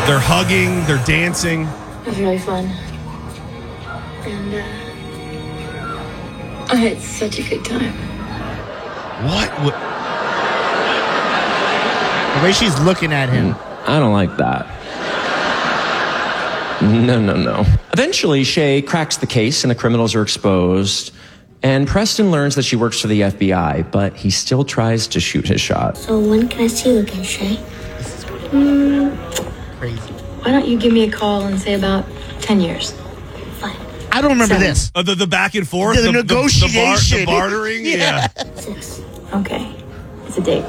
They're hugging. They're dancing. It was really fun. And I had such a good time. What? The way she's looking at him. I don't like that. No. Eventually, Shay cracks the case and the criminals are exposed. And Preston learns that she works for the FBI, but he still tries to shoot his shot. So when can I see you again, Shay? Crazy. Why don't you give me a call and say about 10 years? Fine. I don't remember 7. this. The back and forth? The negotiation. The bartering? Yeah. 6. Okay. It's a date.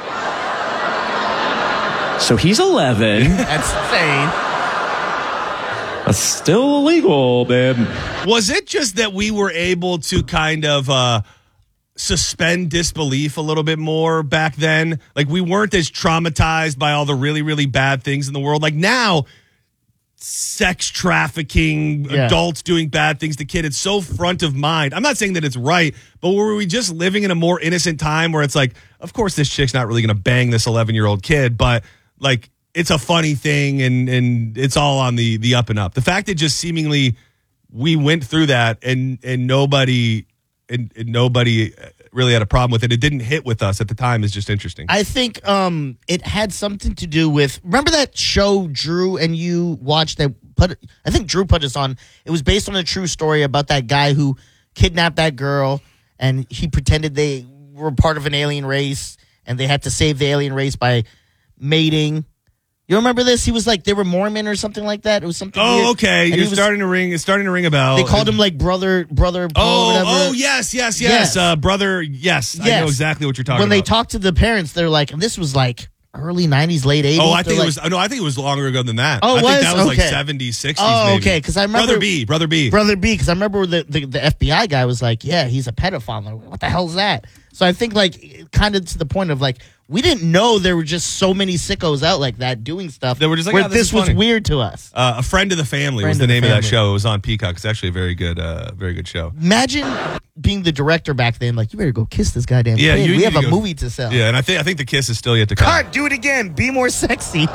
So he's 11. That's insane. That's still illegal, babe. Was it just that we were able to kind of suspend disbelief a little bit more back then? Like, we weren't as traumatized by all the really, really bad things in the world. Like, now, sex trafficking, adults doing bad things to kids, it's so front of mind. I'm not saying that it's right, but were we just living in a more innocent time where it's like, of course, this chick's not really going to bang this 11-year-old kid, but, like, it's a funny thing, and it's all on the up and up. The fact that just seemingly we went through that and nobody really had a problem with it. It didn't hit with us at the time is just interesting. I think it had something to do with, remember that show Drew and you watched I think Drew put us on. It was based on a true story about that guy who kidnapped that girl and he pretended they were part of an alien race and they had to save the alien race by mating. You remember this? He was like, they were Mormon or something like that. It was something weird. Okay. It's starting to ring a bell. They called him like brother Paul or whatever. Yes. Brother, yes. I know exactly what you're talking about. When they talked to the parents, they're like, and this was like early 90s, late 80s. I think it was longer ago than that. Oh, I think that was like okay. 70s, 60s Oh, maybe. okay, because I remember Brother B. Because I remember the FBI guy was like, yeah, he's a pedophile. I'm like, what the hell's that? So I think like kind of to the point of like, we didn't know there were just so many sickos out like that doing stuff. They were just like, where this was weird to us. A Friend of the Family was the name of that show. It was on Peacock. It's actually a very good show. Imagine being the director back then. Like, you better go kiss this goddamn kid. We have a movie to sell. Yeah, and I think the kiss is still yet to come. Cut, do it again. Be more sexy.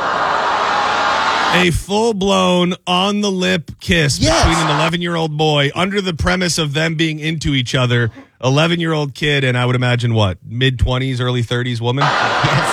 A full-blown, on-the-lip kiss between an 11-year-old boy under the premise of them being into each other. 11-year-old kid and I would imagine, what, mid-20s, early 30s woman? Yes.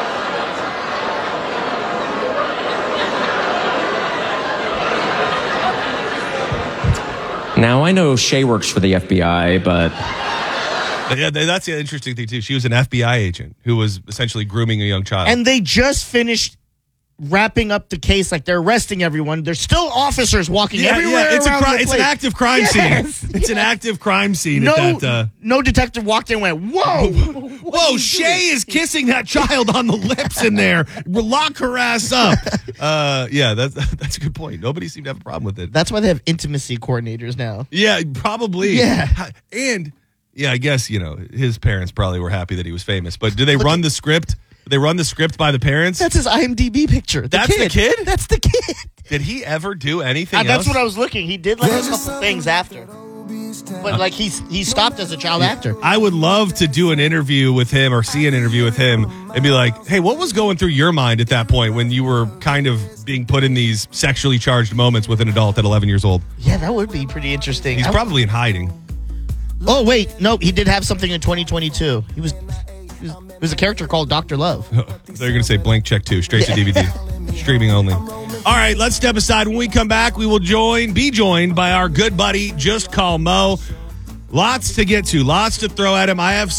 Now, I know Shay works for the FBI, but... Yeah, that's the interesting thing, too. She was an FBI agent who was essentially grooming a young child. And they just finished wrapping up the case, like they're arresting everyone. There's still officers walking everywhere. It's it's an active crime scene. It's an active crime scene. No detective walked in and went, whoa. Whoa, Shay is kissing that child on the lips in there. Lock her ass up. That's a good point. Nobody seemed to have a problem with it. That's why they have intimacy coordinators now. Yeah, probably. Yeah. And, I guess, his parents probably were happy that he was famous. But do they run the script? They run the script by the parents? That's his IMDb picture. That's the kid? That's the kid. Did he ever do anything else? That's what I was looking. He did like a couple things after. But like he stopped as a child actor. I would love to do an interview with him or see an interview with him and be like, hey, what was going through your mind at that point when you were kind of being put in these sexually charged moments with an adult at 11 years old? Yeah, that would be pretty interesting. He's probably in hiding. Oh, wait. No, he did have something in 2022. He was a character called Dr. Love. They're going to say Blank Check 2, straight to DVD. Streaming only. All right, let's step aside. When we come back, we will be joined by our good buddy, Just Call Mo. Lots to get to, lots to throw at him. I have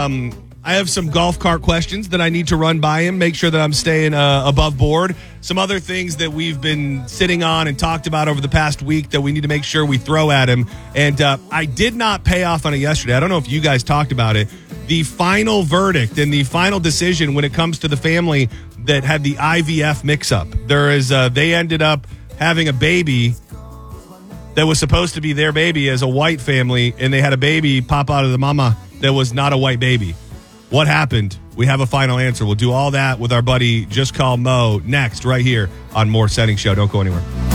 some golf cart questions that I need to run by him, make sure that I'm staying above board. Some other things that we've been sitting on and talked about over the past week that we need to make sure we throw at him. And I did not pay off on it yesterday. I don't know if you guys talked about it. The final verdict and the final decision when it comes to the family that had the IVF mix-up. They ended up having a baby that was supposed to be their baby as a white family, and they had a baby pop out of the mama that was not a white baby. What happened? We have a final answer. We'll do all that with our buddy Just Call Mo next, right here on More Setting Show. Don't go anywhere.